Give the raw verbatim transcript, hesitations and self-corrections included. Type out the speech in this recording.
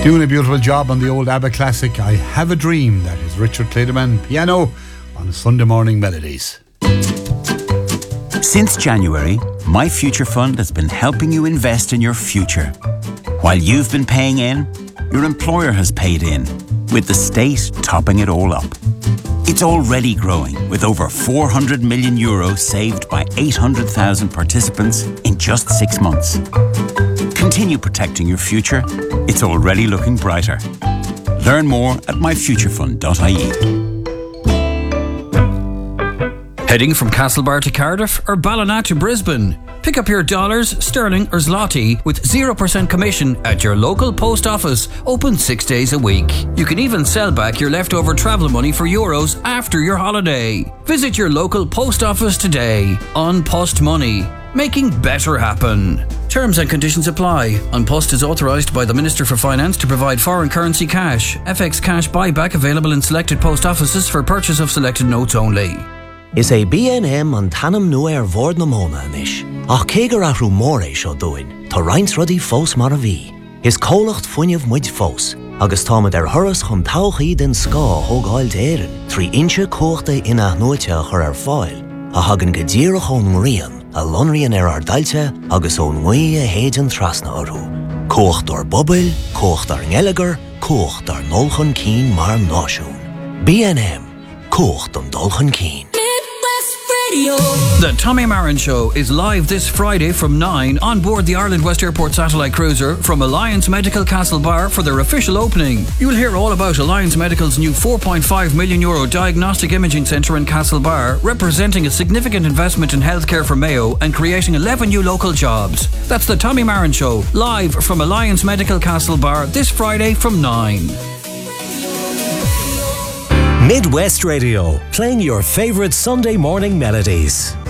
Doing a beautiful job on the old ABBA classic, I Have a Dream. That is Richard Clayderman, piano on Sunday Morning Melodies. Since January, My Future Fund has been helping you invest in your future. While you've been paying in, your employer has paid in, with the state topping it all up. It's already growing, with over four hundred million euros saved by eight hundred thousand participants in just six months. Continue protecting your future. It's already looking brighter. Learn more at my future fund dot I E. Heading from Castlebar to Cardiff or Ballina to Brisbane? Pick up your dollars, sterling or zloty with zero percent commission at your local post office, open six days a week. You can even sell back your leftover travel money for euros after your holiday. Visit your local post office today. An Post Money, making better happen. Terms and conditions apply. An Post is authorised by the Minister for Finance to provide foreign currency cash. F X cash buyback available in selected post offices for purchase of selected notes only. Is é B N M an tanam nua ar bhord na móna inis. Ach cé gur athrú mór é seo dúin, tá roinnt rudaí fós mar a bhí. Is cólacht fuinneamh muid fós, agus táimid ar thuras chun todhchaí den scá thógáil d'éireann, trí inse cóchta ina nuaite chur ar fáil, a hagan go ddíreach ón ngrian, a lonraíonn ar ardailte agus ón ngaí a héidean trasna orthú. Cócht ar bobail, cócht ar ngeileagar, cócht ar nolchan cín mar náisiún. B N M, cócht an dulchan cín. The Tommy Marin Show is live this Friday from nine on board the Ireland West Airport satellite cruiser from Alliance Medical Castlebar for their official opening. You'll hear all about Alliance Medical's new four point five million euro diagnostic imaging centre in Castlebar, representing a significant investment in healthcare for Mayo and creating eleven new local jobs. That's the Tommy Marin Show, live from Alliance Medical Castlebar this Friday from nine. Midwest Radio, playing your favourite Sunday morning melodies.